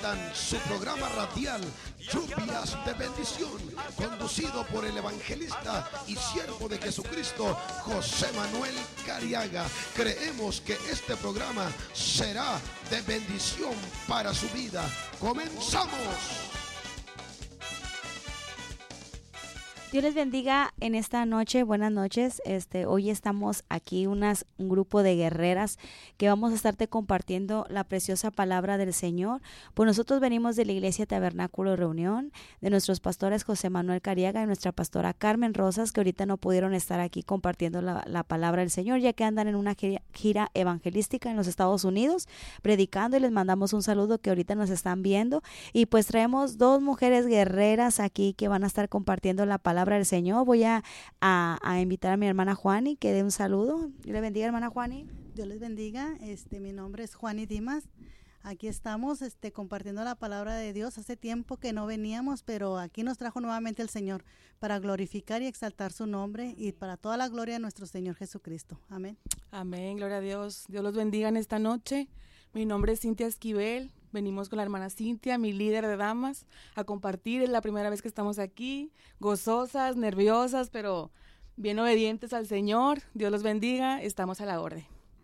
presentan su programa radial Lluvias de Bendición, conducido por el evangelista y siervo de Jesucristo, José Manuel Cariaga. Creemos que este programa será de bendición para su vida. ¡Comenzamos! Dios les bendiga en esta noche, buenas noches. Hoy estamos aquí un grupo de guerreras que vamos a estarte compartiendo la preciosa palabra del Señor. Pues nosotros venimos de la Iglesia Tabernáculo Reunión, de nuestros pastores José Manuel Cariaga y nuestra pastora Carmen Rosas, que ahorita no pudieron estar aquí compartiendo la palabra del Señor, ya que andan en una gira evangelística en los Estados Unidos, predicando, y les mandamos un saludo que ahorita nos están viendo. Y pues traemos dos mujeres guerreras aquí que van a estar compartiendo la palabra del Señor. Voy a invitar a mi hermana Juani que dé un saludo. Dios le bendiga, hermana Juani. Dios les bendiga. Mi nombre es Juani Dimas. Aquí estamos compartiendo la palabra de Dios. Hace tiempo que no veníamos, pero aquí nos trajo nuevamente el Señor para glorificar y exaltar su nombre y para toda la gloria de nuestro Señor Jesucristo. Amén. Amén, gloria a Dios. Dios los bendiga en esta noche. Mi nombre es Cintia Esquivel. Venimos con la hermana Cintia, mi líder de damas, a compartir. Es la primera vez que estamos aquí, gozosas, nerviosas, pero bien obedientes al Señor. Dios los bendiga, estamos a la orden.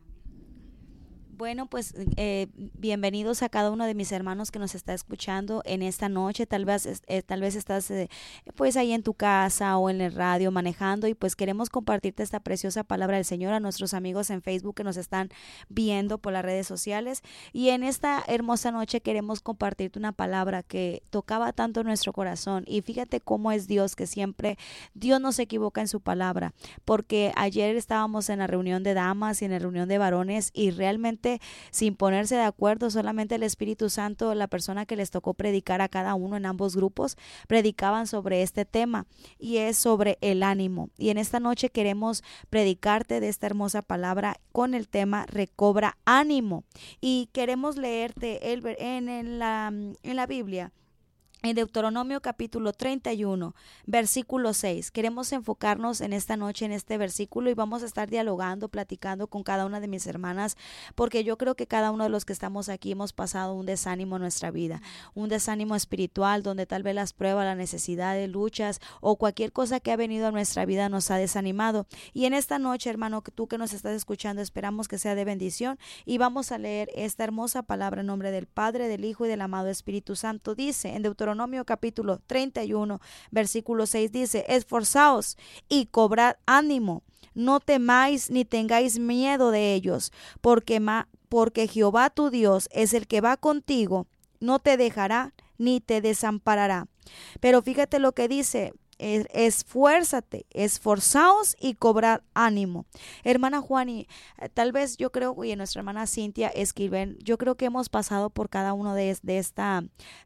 Bueno, pues bienvenidos a cada uno de mis hermanos que nos está escuchando en esta noche. Tal vez estás pues ahí en tu casa o en el radio manejando, y pues queremos compartirte esta preciosa palabra del Señor a nuestros amigos en Facebook que nos están viendo por las redes sociales. Y en esta hermosa noche queremos compartirte una palabra que tocaba tanto nuestro corazón. Y fíjate cómo es Dios, que siempre Dios no se equivoca en su palabra, porque ayer estábamos en la reunión de damas y en la reunión de varones, y realmente sin ponerse de acuerdo, solamente el Espíritu Santo, la persona que les tocó predicar a cada uno en ambos grupos, predicaban sobre este tema, y es sobre el ánimo. Y en esta noche queremos predicarte de esta hermosa palabra con el tema recobra ánimo, y queremos leerte en la Biblia. En Deuteronomio capítulo 31, versículo 6, queremos enfocarnos en esta noche en este versículo, y vamos a estar dialogando, platicando con cada una de mis hermanas, porque yo creo que cada uno de los que estamos aquí hemos pasado un desánimo en nuestra vida, un desánimo espiritual, donde tal vez las pruebas, las necesidades, luchas o cualquier cosa que ha venido a nuestra vida nos ha desanimado. Y en esta noche, hermano, tú que nos estás escuchando, esperamos que sea de bendición, y vamos a leer esta hermosa palabra en nombre del Padre, del Hijo y del amado Espíritu Santo. Dice en Deuteronomio capítulo 31, versículo 6, dice: esforzaos y cobrad ánimo, no temáis ni tengáis miedo de ellos, porque Jehová tu Dios es el que va contigo, no te dejará ni te desamparará. Pero fíjate lo que dice: esfuérzate, esforzaos y cobrad ánimo. Hermana Juani, tal vez yo creo, y nuestra hermana Cintia Esquivel, yo creo que hemos pasado por cada uno de esta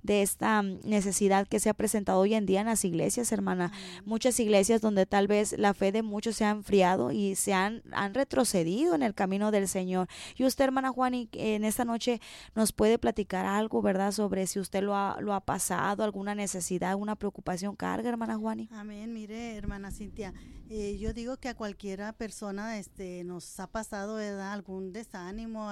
necesidad que se ha presentado hoy en día en las iglesias, hermana. Muchas iglesias donde tal vez la fe de muchos se ha enfriado y han retrocedido en el camino del Señor. Y usted, hermana Juani, en esta noche nos puede platicar algo, ¿verdad?, sobre si usted lo ha pasado, alguna necesidad, alguna preocupación, carga, hermana Juani. Amén. Mire, hermana Cintia, yo digo que a cualquiera persona nos ha pasado, ¿verdad?, algún desánimo,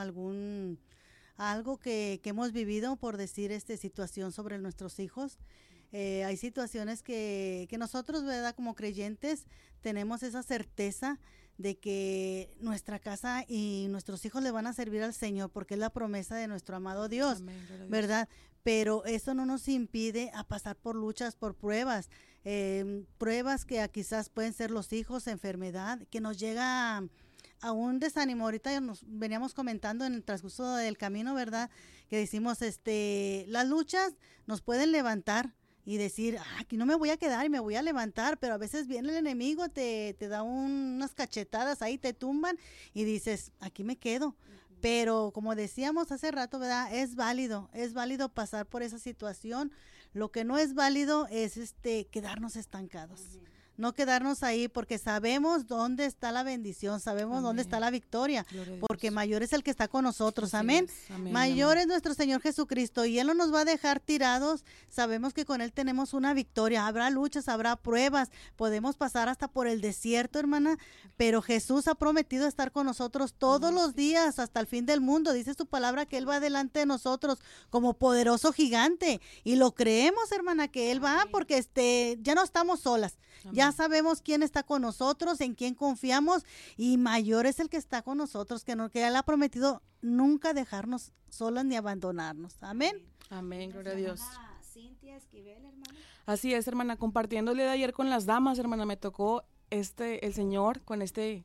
algo que hemos vivido, por decir, situación sobre nuestros hijos. Hay situaciones que nosotros, ¿verdad?, como creyentes tenemos esa certeza de que nuestra casa y nuestros hijos le van a servir al Señor, porque es la promesa de nuestro amado Dios. Amén, ¿verdad? Pero eso no nos impide a pasar por luchas, por pruebas, pruebas que quizás pueden ser los hijos, enfermedad, que nos llega a un desánimo. Ahorita nos veníamos comentando en el transcurso del camino, ¿verdad?, que decimos, las luchas nos pueden levantar y decir, aquí no me voy a quedar y me voy a levantar, pero a veces viene el enemigo, te da unas cachetadas ahí, te tumban y dices, aquí me quedo. Pero como decíamos hace rato, ¿verdad?, es válido pasar por esa situación. Lo que no es válido es quedarnos estancados. no quedarnos ahí, porque sabemos dónde está la bendición, sabemos dónde está la victoria, porque mayor es el que está con nosotros, amén. Mayor es nuestro Señor Jesucristo y Él no nos va a dejar tirados. Sabemos que con Él tenemos una victoria. Habrá luchas, habrá pruebas, podemos pasar hasta por el desierto, hermana, pero Jesús ha prometido estar con nosotros todos los días hasta el fin del mundo. Dice su palabra que Él va delante de nosotros como poderoso gigante, y lo creemos, hermana, que Él va, porque ya no estamos solas. Ya sabemos quién está con nosotros, en quién confiamos, y mayor es el que está con nosotros, que Él ha prometido nunca dejarnos solas ni abandonarnos. Amén. Amén, gloria a Dios. Cintia Esquivel, hermana. Así es, hermana, compartiéndole de ayer con las damas, hermana, me tocó el Señor con este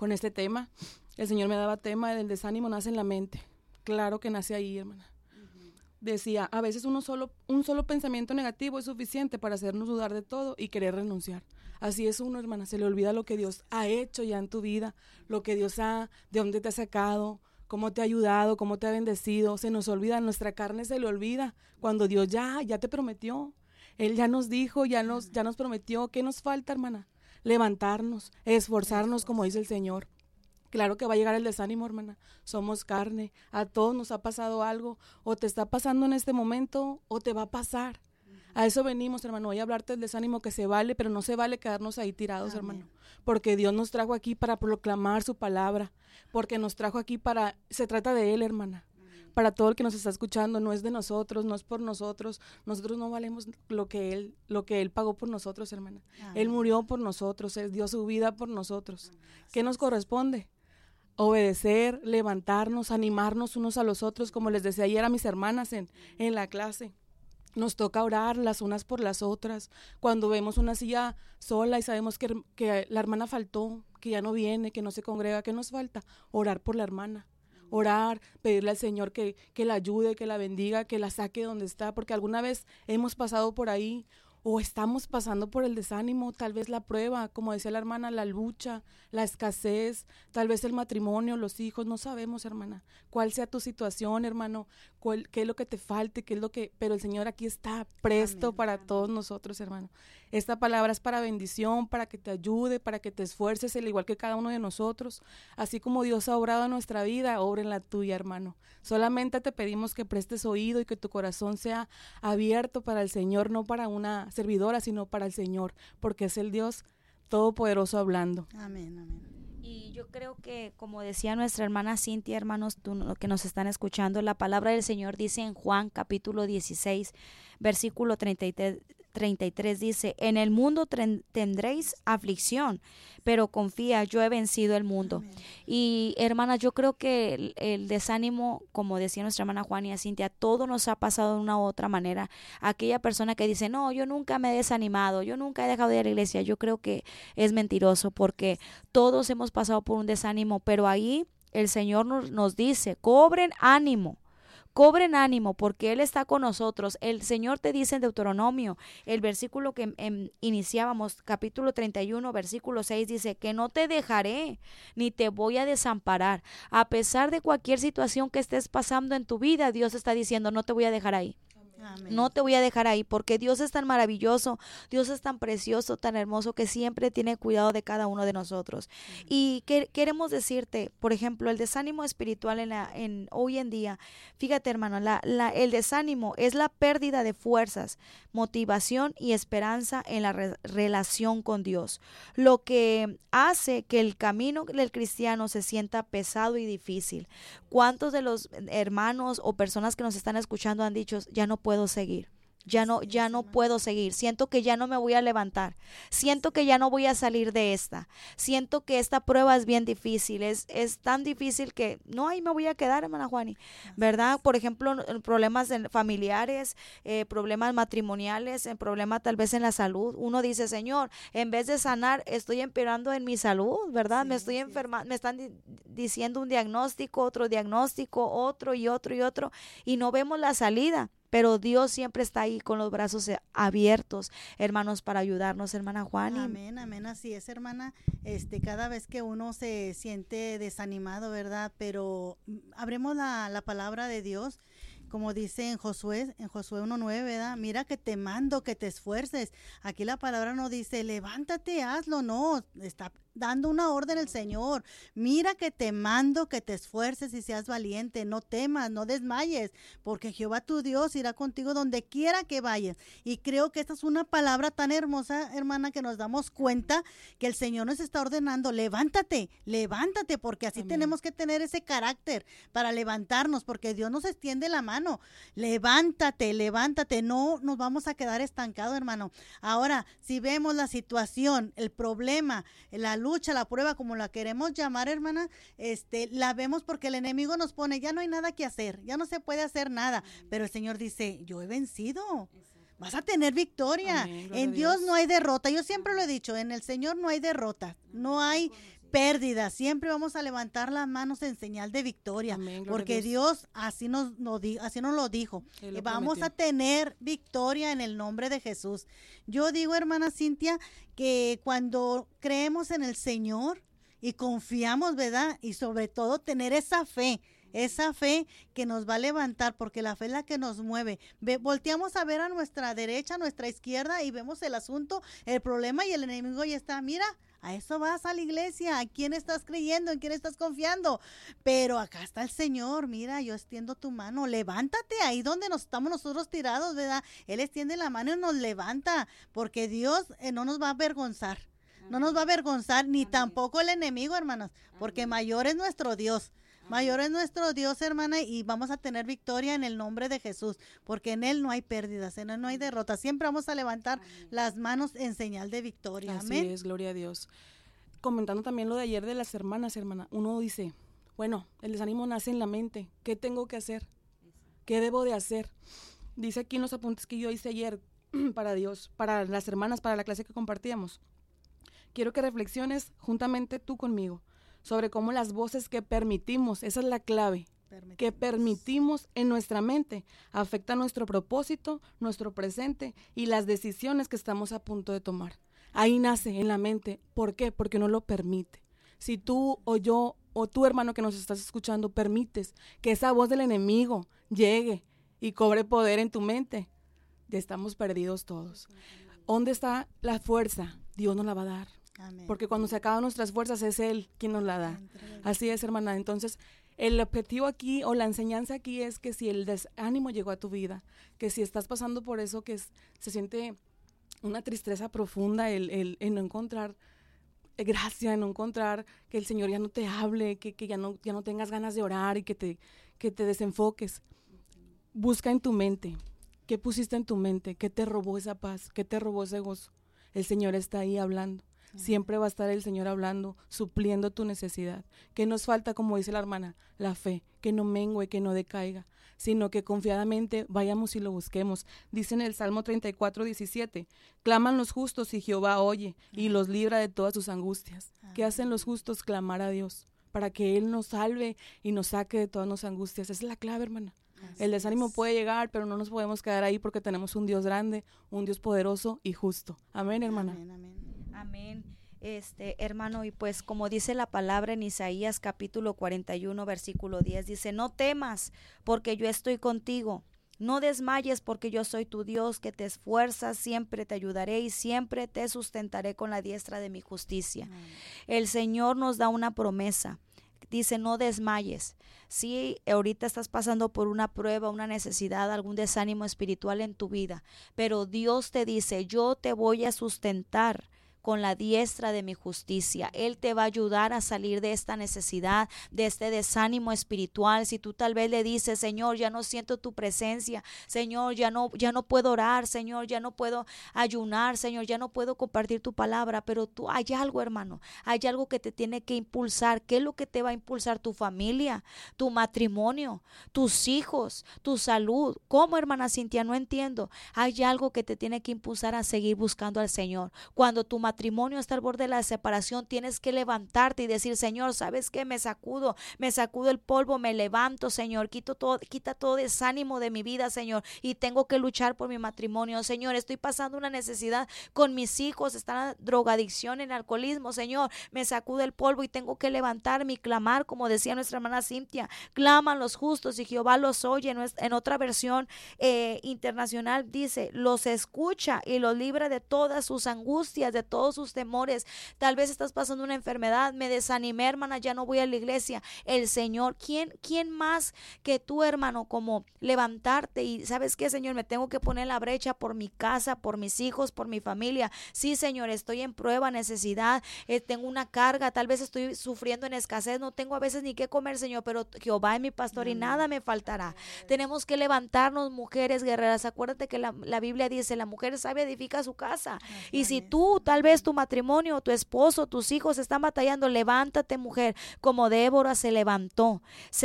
tema. El Señor me daba tema del desánimo, nace en la mente. Claro que nace ahí, hermana. Decía, a veces un solo pensamiento negativo es suficiente para hacernos dudar de todo y querer renunciar. Así es uno, hermana, se le olvida lo que Dios ha hecho ya en tu vida, lo que Dios de dónde te ha sacado, cómo te ha ayudado, cómo te ha bendecido. Se nos olvida, nuestra carne se le olvida cuando Dios ya te prometió. Él ya nos dijo, ya nos prometió. ¿Qué nos falta, hermana? Levantarnos, esforzarnos, como dice el Señor. Claro que va a llegar el desánimo, hermana. Somos carne. A todos nos ha pasado algo. O te está pasando en este momento, o te va a pasar. A eso venimos, hermano. Voy a hablarte del desánimo, que se vale, pero no se vale quedarnos ahí tirados, hermano. Porque Dios nos trajo aquí para proclamar su palabra. Porque nos trajo aquí se trata de Él, hermana. Para todo el que nos está escuchando, no es de nosotros, no es por nosotros. Nosotros no valemos lo que Él pagó por nosotros, hermana. Él murió por nosotros, Él dio su vida por nosotros. ¿Qué nos corresponde? Obedecer, levantarnos, animarnos unos a los otros, como les decía ayer a mis hermanas en la clase. Nos toca orar las unas por las otras. Cuando vemos una silla sola y sabemos que la hermana faltó, que ya no viene, que no se congrega, ¿qué nos falta? Orar por la hermana. Orar, pedirle al Señor que la ayude, que la bendiga, que la saque donde está, porque alguna vez hemos pasado por ahí, o estamos pasando por el desánimo, tal vez la prueba, como decía la hermana, la lucha, la escasez, tal vez el matrimonio, los hijos, no sabemos, hermana, cuál sea tu situación, hermano, qué es lo que te falte, pero el Señor aquí está presto para todos nosotros, hermano. Esta palabra es para bendición, para que te ayude, para que te esfuerces, al igual que cada uno de nosotros. Así como Dios ha obrado en nuestra vida, obra en la tuya, hermano. Solamente te pedimos que prestes oído y que tu corazón sea abierto para el Señor, no para una servidora, sino para el Señor, porque es el Dios todopoderoso hablando. Amén, amén. Y yo creo que, como decía nuestra hermana Cintia, hermanos, lo que nos están escuchando, la palabra del Señor dice en Juan capítulo 16, versículo 33 dice, en el mundo tendréis aflicción, pero confía, yo he vencido el mundo. Amén. Y hermana, yo creo que el desánimo, como decía nuestra hermana Juana y Cintia, todo nos ha pasado de una u otra manera. Aquella persona que dice, no, yo nunca me he desanimado, yo nunca he dejado de ir a la iglesia, yo creo que es mentiroso, porque todos hemos pasado por un desánimo, pero ahí el Señor nos dice, cobren ánimo, porque Él está con nosotros. El Señor te dice en Deuteronomio, el versículo que iniciábamos, capítulo 31, versículo 6, dice que no te dejaré ni te voy a desamparar. A pesar de cualquier situación que estés pasando en tu vida, Dios está diciendo, no te voy a dejar ahí. Amén. No te voy a dejar ahí, porque Dios es tan maravilloso, Dios es tan precioso, tan hermoso, que siempre tiene cuidado de cada uno de nosotros. Y queremos decirte, por ejemplo, el desánimo espiritual hoy en día, fíjate, hermano, el desánimo es la pérdida de fuerzas, motivación y esperanza en la relación con Dios, lo que hace que el camino del cristiano se sienta pesado y difícil. ¿Cuántos de los hermanos o personas que nos están escuchando han dicho, ya no puedo seguir? Ya no puedo seguir, siento que ya no me voy a levantar, siento que ya no voy a salir de esta, siento que esta prueba es bien difícil, es tan difícil que no, ahí me voy a quedar, hermana Juani, ¿verdad? Por ejemplo, problemas familiares, problemas matrimoniales, problemas tal vez en la salud. Uno dice, Señor, en vez de sanar, estoy empeorando en mi salud, ¿verdad? Me estoy enfermando, me están diciendo un diagnóstico, otro diagnóstico, otro y otro y otro, y no vemos la salida. Pero Dios siempre está ahí con los brazos abiertos, hermanos, para ayudarnos, hermana Juani. Amén, amén, así es, hermana. Cada vez que uno se siente desanimado, ¿verdad? Pero abremos la palabra de Dios, como dice en Josué 1:9, ¿verdad? Mira que te mando que te esfuerces. Aquí la palabra no dice, levántate, hazlo, no, está dando una orden el Señor. Mira que te mando que te esfuerces y seas valiente, no temas, no desmayes, porque Jehová tu Dios irá contigo donde quiera que vayas. Y creo que esta es una palabra tan hermosa, hermana, que nos damos cuenta que el Señor nos está ordenando, levántate, porque así Amén. tenemos que tener ese carácter para levantarnos, porque Dios nos extiende la mano. Levántate, no nos vamos a quedar estancados, hermano. Ahora, si vemos la situación, el problema, la lucha, la prueba, como la queremos llamar, hermana, la vemos porque el enemigo nos pone, ya no hay nada que hacer, ya no se puede hacer nada, pero el Señor dice, yo he vencido. Vas a tener victoria. Amén, gloria En a Dios Dios. no hay derrota. Yo siempre lo he dicho, en el Señor no hay derrota, no hay pérdida. Siempre vamos a levantar las manos en señal de victoria, Amén, gloria a porque Dios así nos lo dijo. Él lo Vamos prometió. a tener victoria en el nombre de Jesús. Yo digo, hermana Cintia, que cuando creemos en el Señor y confiamos, ¿verdad? Y sobre todo tener esa fe que nos va a levantar, porque la fe es la que nos mueve. Volteamos a ver a nuestra derecha, a nuestra izquierda y vemos el asunto, el problema, y el enemigo ya está, mira, a eso vas a la iglesia, ¿a quién estás creyendo? ¿En quién estás confiando? Pero acá está el Señor, mira, yo extiendo tu mano, levántate ahí donde nos estamos nosotros tirados, ¿verdad? Él extiende la mano y nos levanta, porque Dios no nos va a avergonzar. No nos va a avergonzar, ni tampoco el enemigo, hermanas, porque mayor es nuestro Dios. Mayor es nuestro Dios, hermana, y vamos a tener victoria en el nombre de Jesús, porque en Él no hay pérdidas, en Él no hay derrota. Siempre vamos a levantar las manos en señal de victoria. Así Amén. es, gloria a Dios. Comentando también lo de ayer de las hermanas, hermana, uno dice, bueno, el desánimo nace en la mente. ¿Qué tengo que hacer? ¿Qué debo de hacer? Dice aquí en los apuntes que yo hice ayer para Dios, para las hermanas, para la clase que compartíamos. Quiero que reflexiones juntamente tú conmigo sobre cómo las voces que permitimos, esa es la clave, que permitimos en nuestra mente afecta nuestro propósito, nuestro presente y las decisiones que estamos a punto de tomar. Ahí nace en la mente. ¿Por qué? Porque no lo permite. Si tú o yo o tú, hermano que nos estás escuchando, permites que esa voz del enemigo llegue y cobre poder en tu mente, ya estamos perdidos todos. ¿Dónde está la fuerza? Dios nos la va a dar. Amén. Porque cuando se acaban nuestras fuerzas es Él quien nos la da. Así es, hermana. Entonces, el objetivo aquí o la enseñanza aquí es que si el desánimo llegó a tu vida, que si estás pasando por eso, que se siente una tristeza profunda, el no encontrar gracia, en no encontrar que el Señor ya no te hable, que ya no tengas ganas de orar y que te desenfoques. Busca en tu mente. ¿Qué pusiste en tu mente? ¿Qué te robó esa paz? ¿Qué te robó ese gozo? El Señor está ahí hablando. Siempre va a estar el Señor hablando, supliendo tu necesidad. ¿Qué nos falta, como dice la hermana? La fe, que no mengue, que no decaiga, sino que confiadamente vayamos y lo busquemos. Dice en el Salmo 34:17, claman los justos y Jehová oye y los libra de todas sus angustias. ¿Qué hacen los justos? Clamar a Dios para que Él nos salve y nos saque de todas nuestras angustias. Esa es la clave, hermana. El desánimo puede llegar, pero no nos podemos quedar ahí porque tenemos un Dios grande, un Dios poderoso y justo. Amén, hermana. Amén, amén. Amén. Hermano, y pues como dice la palabra en Isaías capítulo 41 versículo 10, dice, no temas porque yo estoy contigo, no desmayes porque yo soy tu Dios que te esfuerzas, siempre te ayudaré y siempre te sustentaré con la diestra de mi justicia. El Señor nos da una promesa. Dice, no desmayes. Si ahorita estás pasando por una prueba, una necesidad, algún desánimo espiritual en tu vida, pero Dios te dice, yo te voy a sustentar con la diestra de mi justicia. Él te va a ayudar a salir de esta necesidad, de este desánimo espiritual. Si tú tal vez le dices, Señor, ya no siento tu presencia, Señor, ya no puedo orar, Señor, ya no puedo ayunar, Señor, ya no puedo compartir tu palabra, pero tú hay algo, hermano, hay algo que te tiene que impulsar. ¿Qué es lo que te va a impulsar? Tu familia, tu matrimonio, tus hijos, tu salud. ¿Cómo, hermana Cintia? No entiendo. Hay algo que te tiene que impulsar a seguir buscando al Señor. Cuando tu matrimonio está al borde de la separación, tienes que levantarte y decir, Señor, ¿sabes qué? Me sacudo el polvo, me levanto, Señor, quita todo desánimo de mi vida, Señor, y tengo que luchar por mi matrimonio, Señor, estoy pasando una necesidad con mis hijos, están en drogadicción, en alcoholismo, Señor, me sacudo el polvo y tengo que levantarme y clamar, como decía nuestra hermana Cintia, claman los justos y Jehová los oye. En otra versión internacional dice, los escucha y los libra de todas sus angustias, de todos sus temores. Tal vez estás pasando una enfermedad, me desanimé, hermana, ya no voy a la iglesia. El Señor, ¿quién más que tú, hermano, como levantarte y sabes qué, Señor, me tengo que poner en la brecha por mi casa, por mis hijos, por mi familia? Sí, Señor, estoy en prueba, necesidad, tengo una carga, tal vez estoy sufriendo en escasez, no tengo a veces ni qué comer, Señor, pero Jehová es mi pastor y nada me faltará. Tenemos que levantarnos, mujeres guerreras. Acuérdate que la Biblia dice, la mujer sabia edifica su casa. Y si tú, tal vez tu matrimonio, tu esposo, tus hijos están batallando, levántate, mujer, como Débora se levantó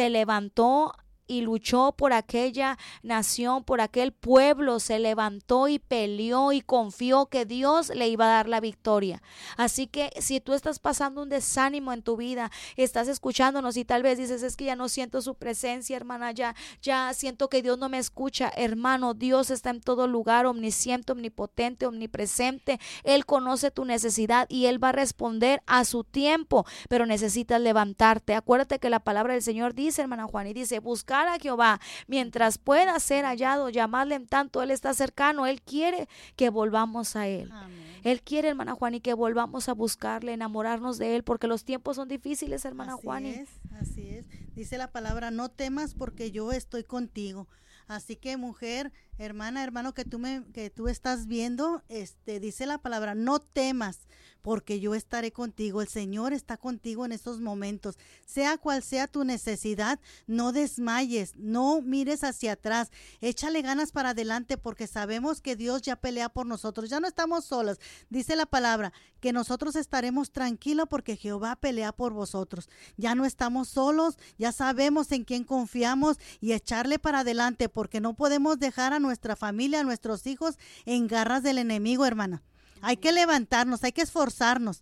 y luchó por aquella nación, por aquel pueblo, se levantó y peleó y confió que Dios le iba a dar la victoria. Así que si tú estás pasando un desánimo en tu vida, estás escuchándonos y tal vez dices, es que ya no siento su presencia, hermana, ya siento que Dios no me escucha. Hermano, Dios está en todo lugar, omnisciente, omnipotente, omnipresente. Él conoce tu necesidad y Él va a responder a su tiempo, pero necesitas levantarte. Acuérdate que la palabra del Señor dice, hermana Juan, y dice, buscar a Jehová mientras pueda ser hallado, llamarle en tanto Él está cercano. Él quiere que volvamos a Él. Amén. Él quiere, hermana Juani, que volvamos a buscarle, enamorarnos de Él, porque los tiempos son difíciles, hermana Juani. Así es. Dice la palabra, no temas porque yo estoy contigo. Así que, mujer, hermano, que tú estás viendo, dice la palabra, no temas porque yo estaré contigo. El Señor está contigo en estos momentos. Sea cual sea tu necesidad, no desmayes, no mires hacia atrás. Échale ganas para adelante porque sabemos que Dios ya pelea por nosotros. Ya no estamos solas. Dice la palabra que nosotros estaremos tranquilos porque Jehová pelea por vosotros. Ya no estamos solos, ya sabemos en quién confiamos y echarle para adelante porque no podemos dejar a nuestra familia, a nuestros hijos en garras del enemigo, hermana. Hay que levantarnos, hay que esforzarnos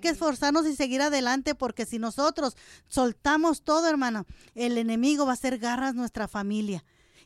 y seguir adelante porque si nosotros soltamos todo, hermana, el enemigo va a hacer garras a nuestra familia.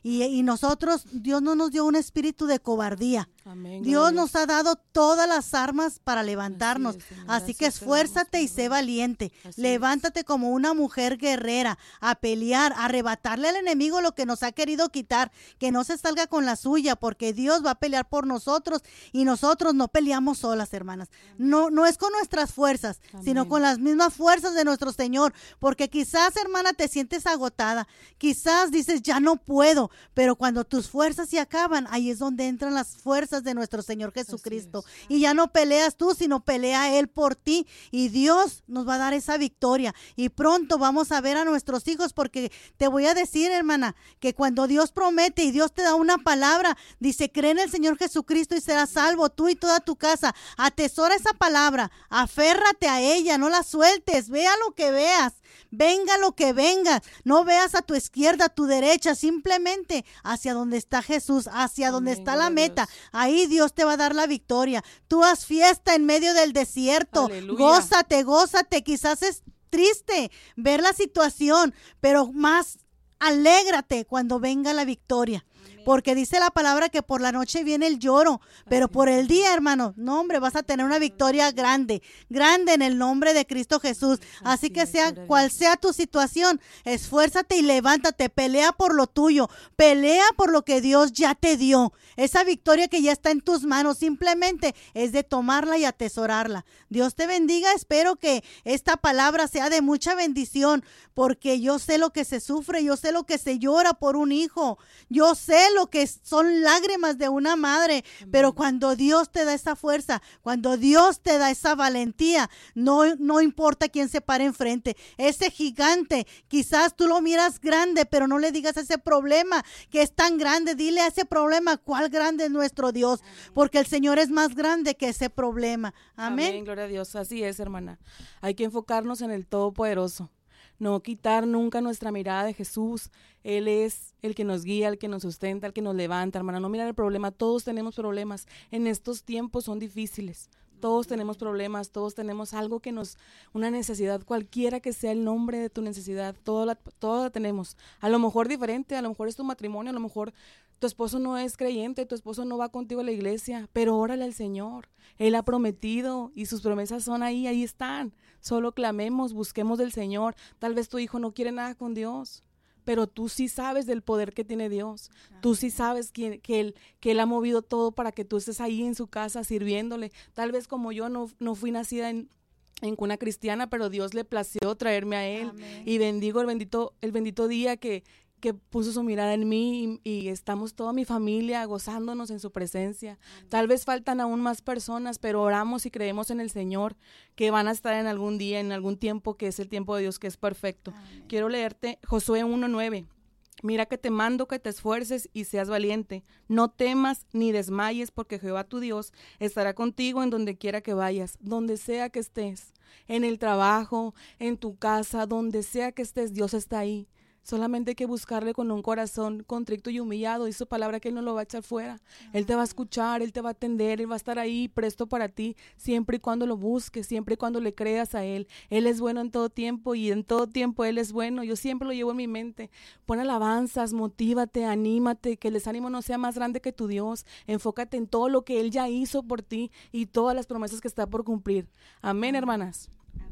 Y nosotros, Dios no nos dio un espíritu de cobardía. Amén, Dios nos ha dado todas las armas para levantarnos. Así que esfuérzate y sé valiente. Levántate como una mujer guerrera a pelear, a arrebatarle al enemigo lo que nos ha querido quitar. Que no se salga con la suya porque Dios va a pelear por nosotros y nosotros no peleamos solas, hermanas. No es con nuestras fuerzas, sino con las mismas fuerzas de nuestro Señor. Porque quizás, hermana, te sientes agotada. Quizás dices, ya no puedo. Pero cuando tus fuerzas se acaban, ahí es donde entran las fuerzas de nuestro Señor Jesucristo. Y ya no peleas tú, sino pelea Él por ti. Y Dios nos va a dar esa victoria. Y pronto vamos a ver a nuestros hijos, porque te voy a decir, hermana, que cuando Dios promete y Dios te da una palabra, dice, cree en el Señor Jesucristo y serás salvo tú y toda tu casa. Atesora esa palabra, aférrate a ella, no la sueltes, vea lo que veas. Venga lo que venga, no veas a tu izquierda, a tu derecha, simplemente hacia donde está Jesús, hacia donde está la meta. Ahí Dios te va a dar la victoria. Tú haz fiesta en medio del desierto. Aleluya. Gózate. Quizás es triste ver la situación, pero más alégrate cuando venga la victoria. Porque dice la palabra que por la noche viene el lloro, pero por el día, hermano, no, hombre, vas a tener una victoria grande en el nombre de Cristo Jesús. Así que sea cual sea tu situación, esfuérzate y levántate, pelea por lo tuyo, pelea por lo que Dios ya te dio. Esa victoria que ya está en tus manos, simplemente es de tomarla y atesorarla. Dios te bendiga, espero que esta palabra sea de mucha bendición, porque yo sé lo que se sufre, yo sé lo que se llora por un hijo, yo sé lo que son lágrimas de una madre, pero cuando Dios te da esa fuerza, cuando Dios te da esa valentía, no importa quién se pare enfrente, ese gigante, quizás tú lo miras grande, pero no le digas ese problema que es tan grande, dile a ese problema cuál grande es nuestro Dios, porque el Señor es más grande que ese problema. Amén. Gloria a Dios, así es, hermana. Hay que enfocarnos en el Todopoderoso. No quitar nunca nuestra mirada de Jesús. Él es el que nos guía, el que nos sustenta, el que nos levanta, hermana. No mirar el problema, todos tenemos problemas. En estos tiempos son difíciles. Todos tenemos problemas, todos tenemos algo una necesidad, cualquiera que sea el nombre de tu necesidad, toda la tenemos. A lo mejor diferente, a lo mejor es tu matrimonio, a lo mejor tu esposo no es creyente, tu esposo no va contigo a la iglesia, pero órale al Señor. Él ha prometido y sus promesas son ahí están. Solo clamemos, busquemos del Señor. Tal vez tu hijo no quiere nada con Dios, pero tú sí sabes del poder que tiene Dios. Tú sí sabes que Él ha movido todo para que tú estés ahí en su casa sirviéndole. Tal vez como yo no fui nacida en cuna cristiana, pero Dios le plació traerme a Él. Amén. Y bendigo el bendito día que puso su mirada en mí y estamos toda mi familia gozándonos en su presencia. Amén. Tal vez faltan aún más personas, pero oramos y creemos en el Señor que van a estar en algún día, en algún tiempo que es el tiempo de Dios que es perfecto. Amén. Quiero leerte Josué 1:9. Mira que te mando que te esfuerces y seas valiente. No temas ni desmayes, porque Jehová tu Dios estará contigo en donde quiera que vayas, donde sea que estés, en el trabajo, en tu casa, donde sea que estés, Dios está ahí. Solamente hay que buscarle con un corazón contrito y humillado. Y su palabra que Él no lo va a echar fuera. Él te va a escuchar, Él te va a atender, Él va a estar ahí presto para ti, siempre y cuando lo busques, siempre y cuando le creas a Él. Él es bueno en todo tiempo y en todo tiempo Él es bueno. Yo siempre lo llevo en mi mente. Pon alabanzas, motívate, anímate, que el desánimo no sea más grande que tu Dios. Enfócate en todo lo que Él ya hizo por ti y todas las promesas que está por cumplir. Amén, hermanas.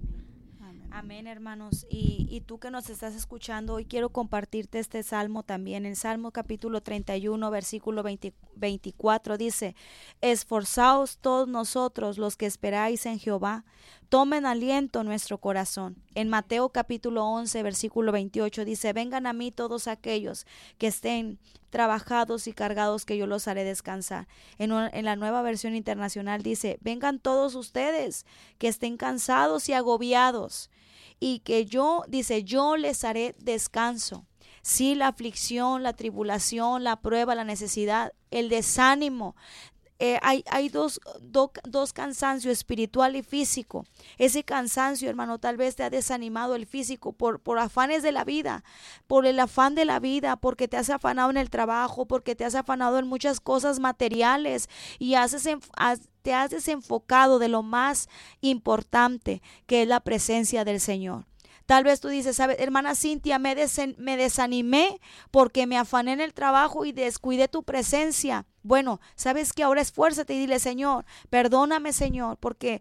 Amén, hermanos. Y tú que nos estás escuchando, hoy quiero compartirte este salmo también. El Salmo capítulo 31, versículo 24 dice: esforzaos todos nosotros los que esperáis en Jehová, tomen aliento nuestro corazón. En Mateo capítulo 11, versículo 28 dice: vengan a mí todos aquellos que estén trabajados y cargados, que yo los haré descansar. En la Nueva Versión Internacional dice: vengan todos ustedes que estén cansados y agobiados, y que yo les haré descanso. Sí, la aflicción, la tribulación, la prueba, la necesidad, el desánimo, hay dos cansancio, espiritual y físico. Ese cansancio, hermano, tal vez te ha desanimado el físico por afanes de la vida, por el afán de la vida, porque te has afanado en el trabajo, porque te has afanado en muchas cosas materiales y te has desenfocado de lo más importante, que es la presencia del Señor. Tal vez tú dices: ¿sabes, hermana Cintia? Me desanimé porque me afané en el trabajo y descuidé tu presencia. Bueno, ¿sabes qué? Ahora esfuérzate y dile: Señor, perdóname, Señor, porque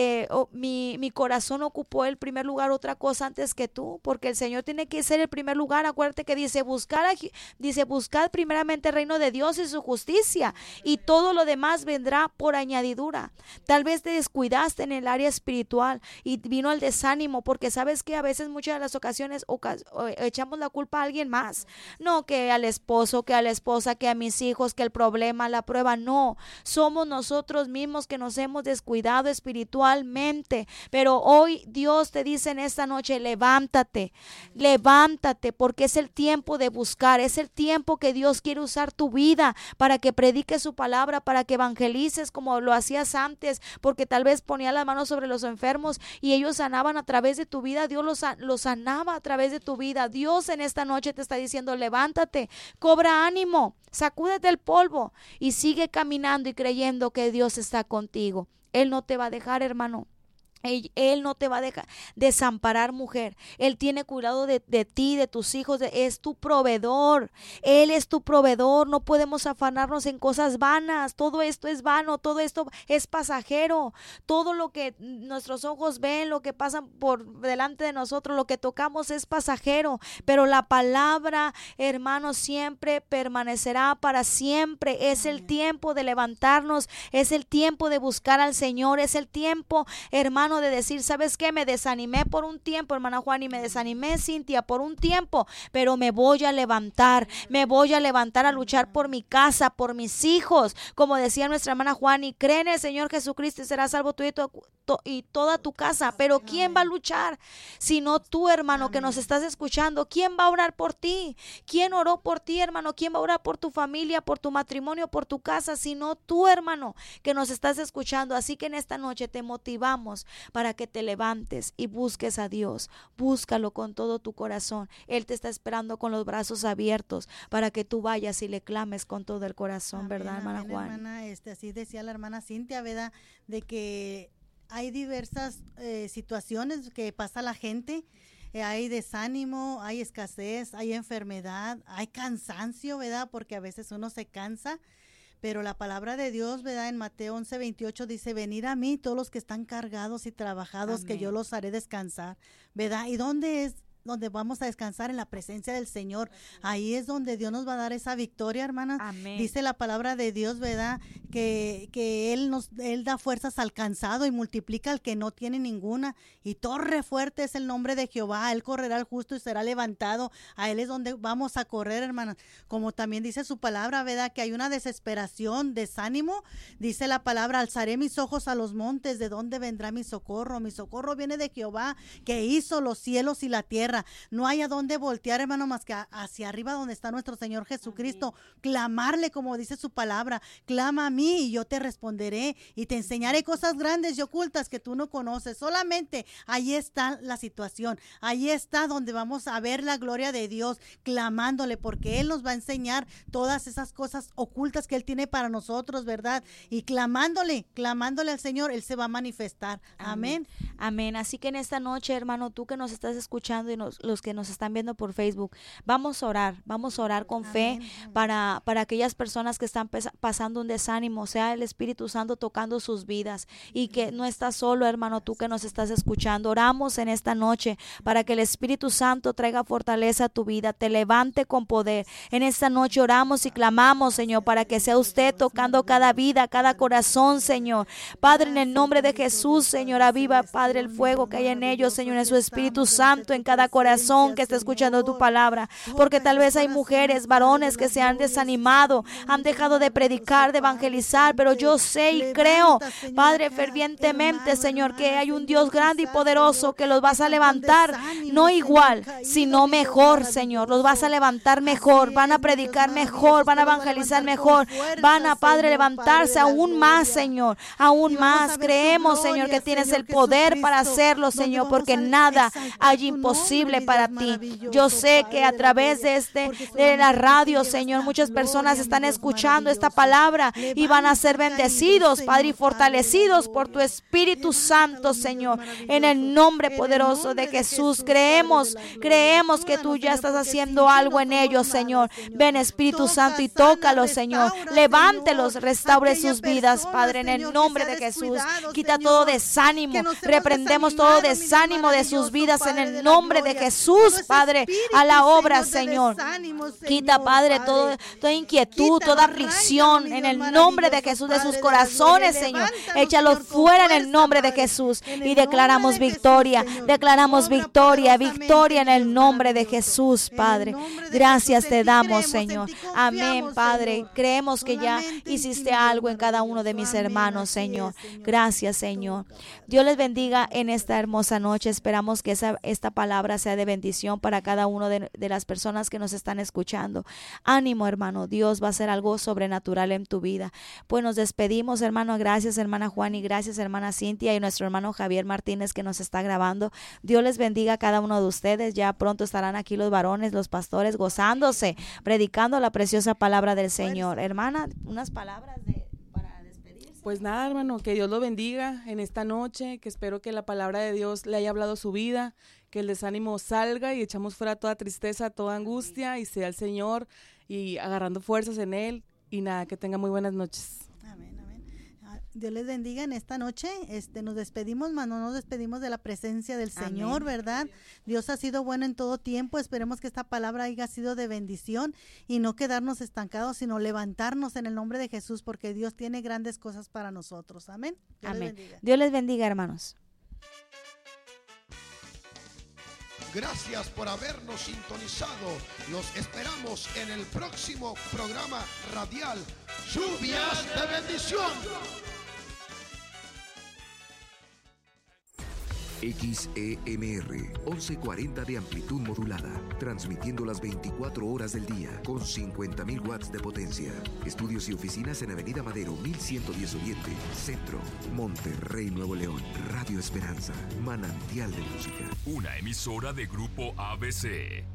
mi corazón ocupó el primer lugar, otra cosa antes que tú, porque el Señor tiene que ser el primer lugar. Acuérdate que dice: buscad primeramente el reino de Dios y su justicia, y todo lo demás vendrá por añadidura. Tal vez te descuidaste en el área espiritual y vino el desánimo, porque sabes que a veces, muchas de las ocasiones, echamos la culpa a alguien más. No, que al esposo, que a la esposa, que a mis hijos, que el problema, la prueba. No, somos nosotros mismos que nos hemos descuidado espiritualmente. Pero hoy Dios te dice en esta noche: levántate, porque es el tiempo de buscar, es el tiempo que Dios quiere usar tu vida para que prediques su palabra, para que evangelices como lo hacías antes, porque tal vez ponía las manos sobre los enfermos y ellos sanaban a través de tu vida. Dios los sanaba a través de tu vida. Dios en esta noche te está diciendo: levántate, cobra ánimo, sacúdete el polvo y sigue caminando y creyendo que Dios está contigo. Él no te va a dejar, hermano. Él no te va a dejar desamparar, mujer. Él tiene cuidado de ti, de tus hijos. Es tu proveedor. Él es tu proveedor. No podemos afanarnos en cosas vanas. Todo esto es vano. Todo esto es pasajero. Todo lo que nuestros ojos ven, lo que pasa por delante de nosotros, lo que tocamos es pasajero. Pero la palabra, hermano, siempre permanecerá para siempre. Es el tiempo de levantarnos. Es el tiempo de buscar al Señor. Es el tiempo, hermano, de decir: ¿sabes qué? Me desanimé por un tiempo, hermana Juan, y me desanimé, Cintia, por un tiempo, pero me voy a levantar a luchar por mi casa, por mis hijos, como decía nuestra hermana Juan, y cree en el Señor Jesucristo y serás salvo tú y toda tu casa. Pero ¿quién va a luchar? Sino tú, hermano, que nos estás escuchando. ¿Quién va a orar por ti? ¿Quién oró por ti, hermano? ¿Quién va a orar por tu familia, por tu matrimonio, por tu casa? Sino tú, hermano, que nos estás escuchando. Así que en esta noche te motivamos para que te levantes y busques a Dios. Búscalo con todo tu corazón. Él te está esperando con los brazos abiertos para que tú vayas y le clames con todo el corazón, Amén, ¿verdad, hermana amén, Juan? hermana, así decía la hermana Cintia, ¿verdad? De que hay diversas situaciones que pasa la gente. Hay desánimo, hay escasez, hay enfermedad, hay cansancio, ¿verdad? Porque a veces uno se cansa. Pero la palabra de Dios, ¿verdad? En Mateo 11:28 dice, venid a mí todos los que están cargados y trabajados, Amén. que yo los haré descansar, ¿verdad? ¿Y dónde es donde vamos a descansar? En la presencia del Señor. Ahí es donde Dios nos va a dar esa victoria, hermanas. Amén. Dice la palabra de Dios, ¿verdad? Que Él da fuerzas al cansado y multiplica al que no tiene ninguna. Y torre fuerte es el nombre de Jehová. Él correrá al justo y será levantado. A Él es donde vamos a correr, hermanas. Como también dice su palabra, ¿verdad? Que hay una desesperación, desánimo. Dice la palabra, alzaré mis ojos a los montes. ¿De dónde vendrá mi socorro? Mi socorro viene de Jehová, que hizo los cielos y la tierra. No hay a dónde voltear, hermano, más que hacia arriba donde está nuestro Señor Jesucristo. Amén. Clamarle, como dice su palabra, clama a mí y yo te responderé y te enseñaré cosas grandes y ocultas que tú no conoces. Solamente ahí está la situación, ahí está donde vamos a ver la gloria de Dios, clamándole, porque Él nos va a enseñar todas esas cosas ocultas que Él tiene para nosotros, ¿verdad? Y clamándole al Señor, Él se va a manifestar. Amén. Amén. Así que en esta noche, hermano, tú que nos estás escuchando y los que nos están viendo por Facebook, vamos a orar con fe. Amén. Para aquellas personas que están pasando un desánimo, sea el Espíritu Santo tocando sus vidas, y que no estás solo, hermano, tú que nos estás escuchando. Oramos en esta noche para que el Espíritu Santo traiga fortaleza a tu vida, te levante con poder. En esta noche oramos y clamamos, Señor, para que sea usted tocando cada vida, cada corazón, Señor. Padre, en el nombre de Jesús, Señor, aviva, Padre, el fuego que hay en ellos, Señor, en su Espíritu Santo, en cada corazón que está escuchando tu palabra, porque tal vez hay mujeres, varones que se han desanimado, han dejado de predicar, de evangelizar, pero yo sé y creo, Padre, fervientemente, Señor, que hay un Dios grande y poderoso que los vas a levantar, no igual, sino mejor, Señor, los vas a levantar mejor, van a predicar mejor, van a evangelizar mejor, van a, Padre, levantarse aún más, Señor, aún más. Creemos, Señor, que tienes el poder para hacerlo, Señor, porque nada hay imposible para ti. Yo sé que a través de la radio, Señor, muchas personas están escuchando esta palabra y van a ser bendecidos, Padre, y fortalecidos por tu Espíritu Santo, Señor. En el nombre poderoso de Jesús, creemos que tú ya estás haciendo algo en ellos, Señor. Ven, Espíritu Santo, y tócalos, Señor. Levántelos, restaure sus vidas, Padre, en el nombre de Jesús. Quita todo desánimo, reprendemos todo desánimo de sus vidas en el nombre de Jesús, Padre, a la obra, Señor. Quita, Padre, toda inquietud, toda aflicción en el nombre de Jesús de sus corazones, Señor. Échalos fuera en el nombre de Jesús y declaramos victoria, victoria en el nombre de Jesús, Padre. Gracias te damos, Señor. Amén, Padre. Creemos que ya hiciste algo en cada uno de mis hermanos, Señor. Gracias, Señor. Dios les bendiga en esta hermosa noche. Esperamos que esta palabra sea de bendición para cada uno de las personas que nos están escuchando. Ánimo, hermano. Dios va a hacer algo sobrenatural en tu vida. Pues nos despedimos, hermano. Gracias, hermana Juan, y gracias, hermana Cintia, y nuestro hermano Javier Martínez, que nos está grabando. Dios les bendiga a cada uno de ustedes. Ya pronto estarán aquí los varones, los pastores, gozándose, predicando la preciosa palabra del Señor. Hermana, unas palabras para despedirse. Pues nada, hermano, que Dios lo bendiga en esta noche, que espero que la palabra de Dios le haya hablado a su vida, que el desánimo salga y echamos fuera toda tristeza, toda angustia, y sea el Señor y agarrando fuerzas en Él. Y nada, que tenga muy buenas noches. Amén, amén. Dios les bendiga en esta noche. Nos despedimos, mas no nos despedimos de la presencia del Señor, amén, ¿verdad? Dios ha sido bueno en todo tiempo. Esperemos que esta palabra haya sido de bendición y no quedarnos estancados, sino levantarnos en el nombre de Jesús, porque Dios tiene grandes cosas para nosotros. Amén. Dios les bendiga. Dios les bendiga, hermanos. Gracias por habernos sintonizado. Los esperamos en el próximo programa radial Lluvias de Bendición. XEMR 1140 de amplitud modulada, transmitiendo las 24 horas del día con 50.000 watts de potencia. Estudios y oficinas en Avenida Madero 1110 Oriente, Centro, Monterrey, Nuevo León. Radio Esperanza, manantial de música. Una emisora de Grupo ABC.